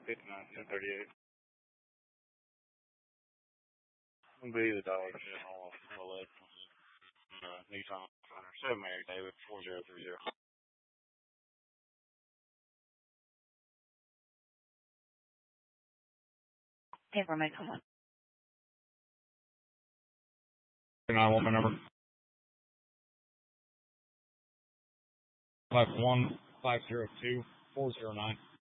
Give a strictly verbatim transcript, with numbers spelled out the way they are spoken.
fifty-nine, ten thirty-eight. It'll be the Dollar General, Willett, uh, Nissan, seven Mary David, four zero three zero. Paper make someone. nine one one number. Five one five zero two four zero nine.